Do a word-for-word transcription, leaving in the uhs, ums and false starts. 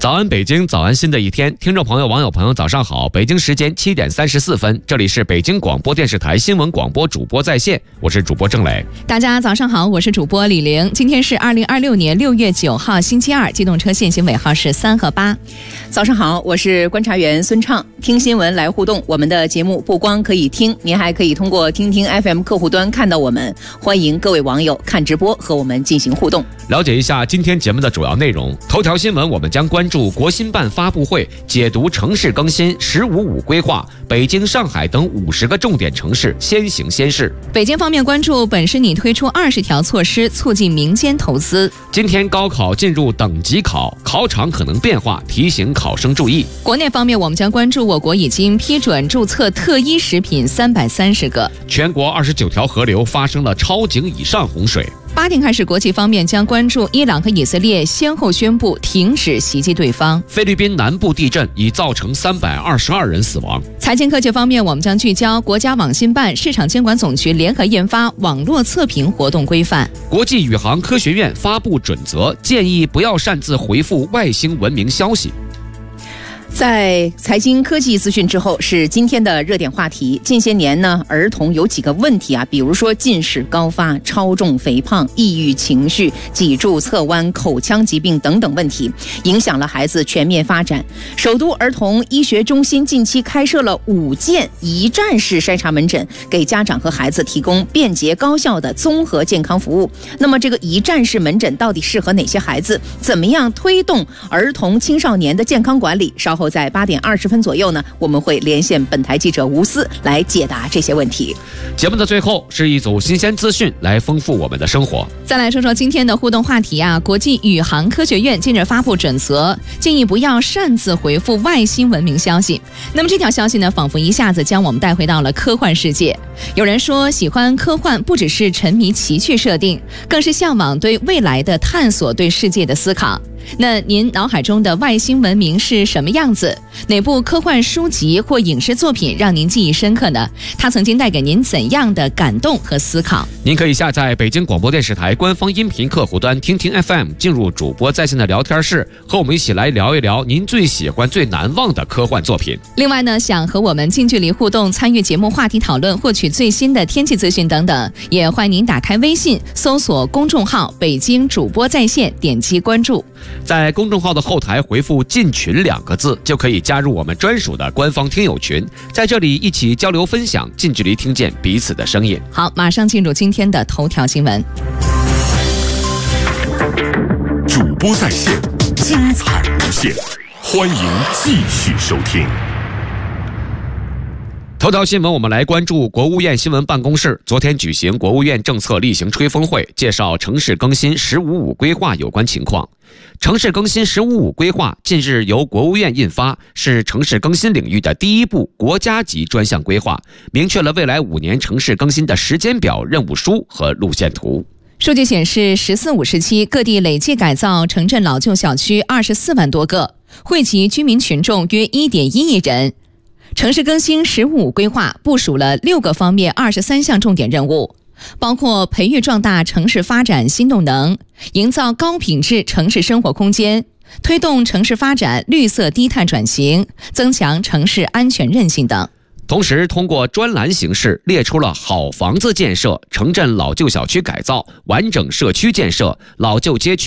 早安北京，早安新的一天，听众朋友、网友朋友，早上好！北京时间七点三十四分，这里是北京广播电视台新闻广播主播在线，我是主播郑磊。 大家早上好，我是主播李玲。今天是二零二六年六月九号，星期二，机动车限行尾号是三和八。 早上好，我是观察员孙畅。听新闻来互动，我们的节目不光可以听，您还可以通过听听 F M 客户端看到我们。欢迎各位网友看直播和我们进行互动。 了解一下今天节目的主要内容。头条新闻，我们将关注国新办发布会，解读城市更新“十五五”规划，北京、上海等五十个重点城市先行先试。 北京方面关注本市拟推出二十条措施，促进民间投资。 今天高考进入等级考，考场可能变化，提醒考生注意。 国内方面，我们将关注我国已经批准注册特一食品三百三十个。 全国二十九条河流发生了超警以上洪水。 八点开始，国际方面将关注伊朗和以色列先后宣布停止袭击对方。 菲律宾南部地震已造成三百二十二人死亡。 财经科技方面，我们将聚焦国家网信办、市场监管总局联合印发网络测评活动规范。 国际宇航科学院发布准则，建议不要擅自回复外星文明消息。 在财经科技资讯之后，是今天的热点话题。近些年呢，儿童有几个问题啊，比如说近视、高发、超重、肥胖、抑郁情绪、脊柱侧弯、口腔疾病等等问题，影响了孩子全面发展。首都儿童医学中心近期开设了五件一站式筛查门诊，给家长和孩子提供便捷高效的综合健康服务。那么这个一站式门诊到底适合哪些孩子？怎么样推动儿童青少年的健康管理？稍后在八点二十分左右呢，我们会连线本台记者吴思来解答这些问题。 节目的最后是一组新鲜资讯，来丰富我们的生活。 再来说说今天的互动话题啊，国际宇航科学院近日发布准则，建议不要擅自回复外星文明消息。那么这条消息呢，仿佛一下子将我们带回到了科幻世界。有人说，喜欢科幻不只是沉迷奇趣设定，更是向往对未来的探索，对世界的思考。那您脑海中的外星文明是什么样子？哪部科幻书籍或影视作品让您记忆深刻呢？它曾经带给您怎样的感动和思考？ 您可以下载北京广播电视台官方音频客户端听听 F M， 进入主播在线的聊天室，和我们一起来聊一聊您最喜欢、最难忘的科幻作品。 另外呢，想和我们近距离互动，参与节目话题讨论，获取最新的天气资讯等等，也欢迎您打开微信，搜索公众号北京主播在线，点击关注。 在公众号的后台回复进群两个字，就可以加入我们专属的官方听友群，在这里一起交流分享，近距离听见彼此的声音。 好，马上进入今天的头条新闻。 主播在线，精彩无限，欢迎继续收听。 头条新闻，我们来关注国务院新闻办公室昨天举行国务院政策例行吹风会，介绍城市更新“十五五”规划有关情况。城市更新“十五五”规划近日由国务院印发，是城市更新领域的第一部国家级专项规划，明确了未来五年城市更新的时间表、任务书和路线图。 数据显示，“十四五”时期各地累计改造城镇老旧小区二十四万多个，惠及居民群众约一点一亿人。城市更新“十五五”规划部署了六个方面二十三项重点任务，包括培育壮大城市发展新动能，营造高品质城市生活空间，推动城市发展绿色低碳转型，增强城市安全韧性等。 同时通过专栏形式列出了好房子建设、城镇老旧小区改造、完整社区建设、老旧街区